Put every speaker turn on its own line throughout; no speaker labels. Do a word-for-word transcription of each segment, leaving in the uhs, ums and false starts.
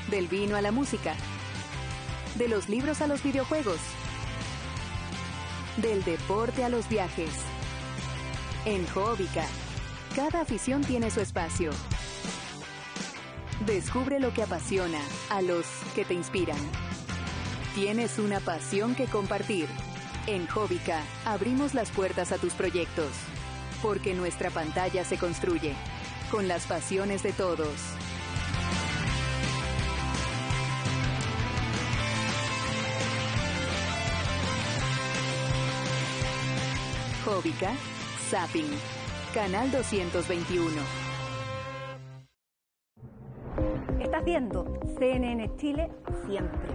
Del vino a la música. De los libros a los videojuegos. Del deporte a los viajes. En Hobbica, cada afición tiene su espacio. Descubre lo que apasiona a los que te inspiran. Tienes una pasión que compartir. En Hobbica abrimos las puertas a tus proyectos, porque nuestra pantalla se construye con las pasiones de todos. Hobbica, Zapping, Canal doscientos veintiuno.
Estás viendo C N N Chile siempre.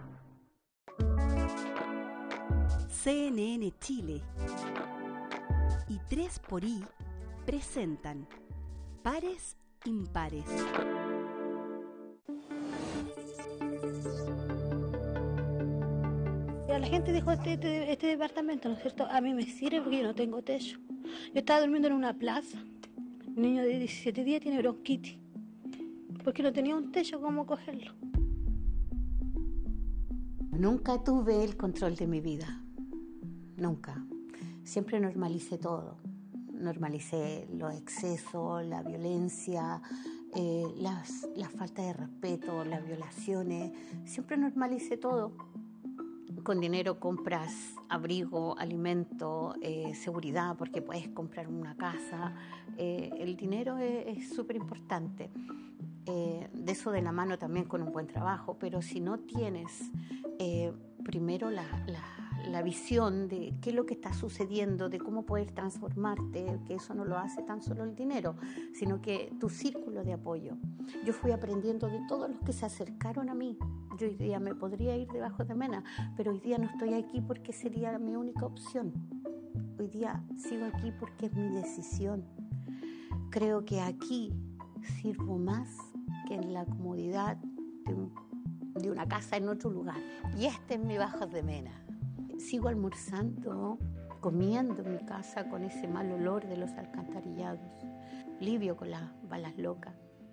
C N N Chile y tres por I presentan Pares Impares.
La gente dijo, este, este, este departamento, ¿no es cierto? A mí me sirve porque yo no tengo techo. Yo estaba durmiendo en una plaza. Un niño de diecisiete días tiene bronquitis. Porque no tenía un techo, ¿cómo cogerlo?
Nunca tuve el control de mi vida. Nunca. Siempre normalicé todo. Normalicé los excesos, la violencia, eh, las, la falta de respeto, las violaciones. Siempre normalicé todo. Con dinero compras abrigo, alimento, eh, seguridad, porque puedes comprar una casa. Eh, el dinero es súper importante. Eh, de eso de la mano también con un buen trabajo, pero si no tienes eh, primero la, la, la visión de qué es lo que está sucediendo, de cómo poder transformarte, que eso no lo hace tan solo el dinero, sino que tu círculo de apoyo. Yo fui aprendiendo de todos los que se acercaron a mí. Yo hoy día me podría ir debajo de Mena, pero hoy día no estoy aquí porque sería mi única opción. Hoy día sigo aquí porque es mi decisión. Creo que aquí sirvo más que en la comodidad de, un, de una casa en otro lugar. Y este es mi Bajos de Mena. Sigo almorzando, comiendo en mi casa con ese mal olor de los alcantarillados, livio con las balas locas.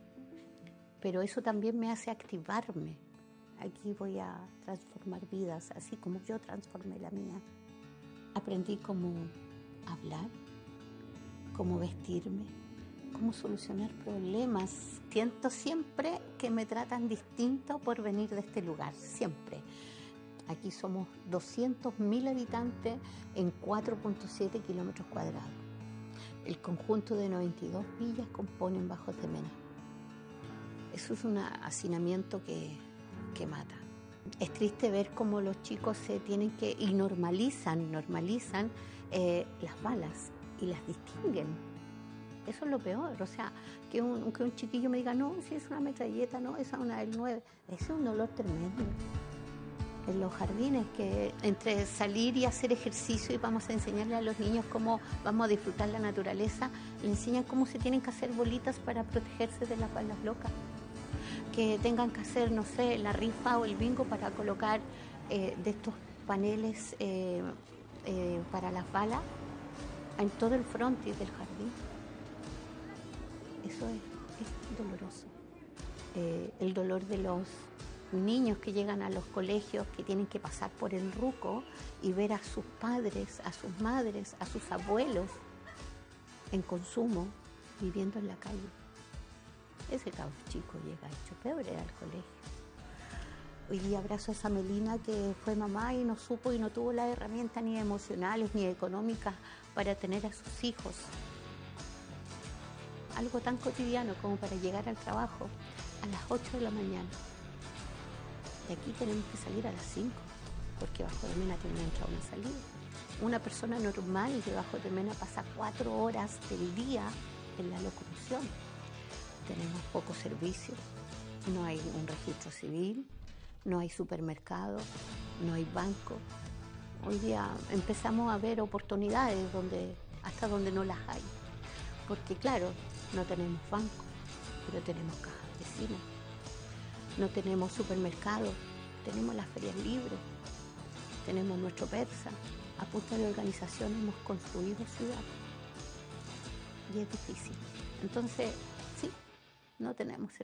Pero eso también me hace activarme. Aquí voy a transformar vidas, así como yo transformé la mía. Aprendí cómo hablar, cómo vestirme, cómo solucionar problemas. Siento siempre que me tratan distinto por venir de este lugar, siempre. Aquí somos doscientos mil habitantes en cuatro punto siete kilómetros cuadrados. El conjunto de noventa y dos villas componen Bajos de Mena. Eso es un hacinamiento que, que mata. Es triste ver cómo los chicos se tienen que, y normalizan, normalizan eh, las balas y las distinguen. Eso es lo peor, o sea, que un, que un chiquillo me diga, no, si es una metralleta, no, esa es una del nueve. Ese es un dolor tremendo. En los jardines, que entre salir y hacer ejercicio y vamos a enseñarle a los niños cómo vamos a disfrutar la naturaleza, le enseñan cómo se tienen que hacer bolitas para protegerse de las balas locas. Que tengan que hacer, no sé, la rifa o el bingo para colocar eh, de estos paneles eh, eh, para las balas en todo el frontis del jardín. Eso es, es doloroso. Eh, el dolor de los niños que llegan a los colegios, que tienen que pasar por el ruco y ver a sus padres, a sus madres, a sus abuelos en consumo, viviendo en la calle. Ese cabro chico llega hecho pebre al colegio. Hoy día abrazo a esa Melina que fue mamá y no supo y no tuvo las herramientas ni emocionales ni económicas para tener a sus hijos. Algo tan cotidiano como para llegar al trabajo a las ocho de la mañana. Y aquí tenemos que salir a las cinco, porque Bajo de Mena tiene una entrada y una salida. Una persona normal de Bajo de Mena pasa cuatro horas del día en la locomoción. Tenemos pocos servicios, no hay un registro civil, no hay supermercado, no hay banco. Hoy día empezamos a ver oportunidades donde, hasta donde no las hay. Porque claro, no tenemos banco, pero tenemos cajas vecinas. No tenemos supermercado, tenemos las ferias libres, tenemos nuestro Persa. A punta de organización hemos construido ciudad. Y es difícil. Entonces, sí, no tenemos